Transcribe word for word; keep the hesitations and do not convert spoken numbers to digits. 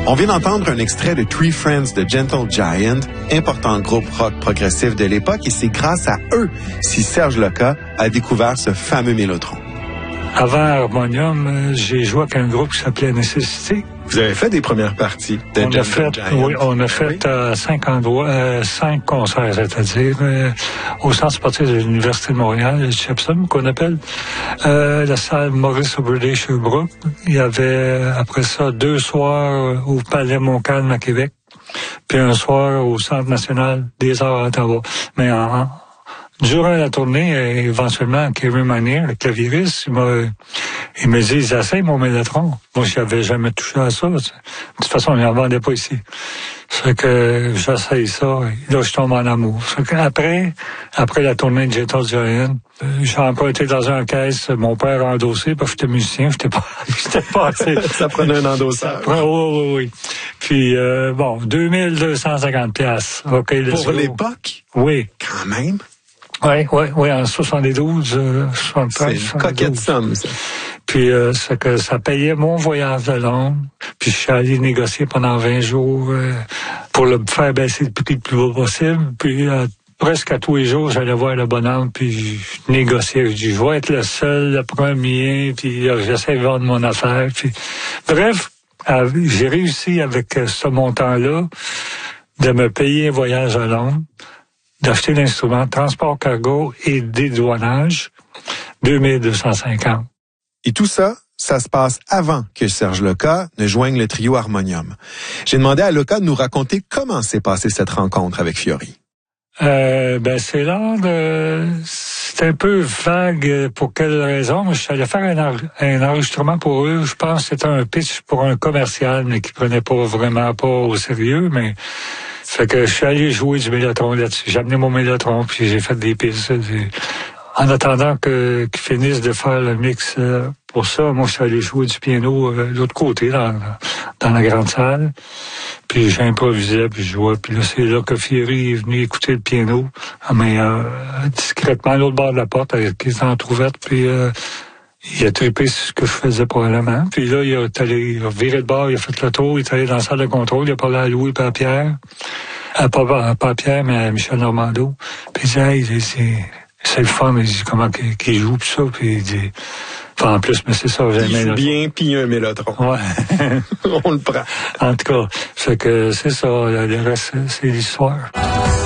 On vient d'entendre un extrait de Three Friends de Gentle Giant, important groupe rock progressif de l'époque, et c'est grâce à eux si Serge Lucas a découvert ce fameux Mélotron. Avant Harmonium, j'ai joué avec un groupe qui s'appelait Nécessité. Vous avez fait des premières parties de on Gentle a fait, Giant. Oui, on a fait oui. euh, cinq endroits, euh, cinq concerts, c'est-à-dire euh, au centre sportif de l'Université de Montréal, le Chepsom, qu'on appelle, euh, la salle Maurice Oberlé Sherbrooke. Il y avait, après ça, deux soirs au Palais Montcalm à Québec, puis un soir au Centre national des arts à Ottawa. Mais en, durant la tournée, éventuellement, Kevin Manier, le clavieriste, il m'a, il me dit, j'essaie mon Mélotron. Moi, je n'avais jamais touché à ça. De toute façon, il n'en vendait pas ici. C'est que j'essaye ça, et là, je tombe en amour. C'est qu'après, après la tournée de Gentle Giant, j'ai emprunté dans une caisse, mon père a endossé, parce que j'étais musicien, j'étais pas, j'étais pas assez. Ça prenait un endosseur. Oui, oui, oui, oui. Puis, euh, bon, deux mille deux cent cinquante piastres. OK, pour l'époque? Oui. Quand même. Oui, oui, oui, en soixante-douze, euh, soixante-treize. C'est une coquette somme, ça. Puis, euh, c'est que ça payait mon voyage de Londres. Puis, je suis allé négocier pendant vingt jours euh, pour le faire baisser le prix le plus bas possible. Puis, euh, presque à tous les jours, j'allais voir le bonhomme, puis je négociais. Je dis, je vais être le seul, le premier, puis euh, j'essaie de vendre mon affaire. Puis, bref, euh, j'ai réussi avec euh, ce montant-là de me payer un voyage à Londres, d'acheter l'instrument, transport cargo et dédouanage, deux mille deux cent cinquante. Et tout ça, ça se passe avant que Serge Lucas ne joigne le trio Harmonium. J'ai demandé à Lucas de nous raconter comment s'est passée cette rencontre avec Fiori. Euh, ben, c'est là, de... c'est un peu vague pour quelle raison. Je suis allé faire un, en... un enregistrement pour eux. Je pense que c'était un pitch pour un commercial, mais qui prenait pas vraiment pas au sérieux, mais fait que je suis allé jouer du Mélotron là-dessus. J'ai amené mon Mélotron, puis j'ai fait des pistes. Des... En attendant que, qu'ils finissent de faire le mix euh, pour ça, moi, je suis allé jouer du piano euh, de l'autre côté, dans, dans la grande salle. Puis j'improvisais, puis je jouais. Puis là, c'est là que Fiori est venu écouter le piano, mais euh, discrètement à l'autre bord de la porte, avec les entrouvertes, puis euh, il a trippé sur ce que je faisais probablement. Puis là, il est allé il a viré de bord, il a fait le tour, il est allé dans la salle de contrôle, il a parlé à Louis et à Pierre. À, pas, pas à Pierre, mais à Michel Normando. Puis il dit, hey, c'est, c'est le fun, il dit comment qu'il, qu'il joue, pis ça, puis il dit... Enfin, en plus, mais c'est ça, j'aime bien. Il joue bien, puis un Mélotron. Ouais. On le prend. En tout cas, c'est que c'est ça, le reste, c'est l'histoire.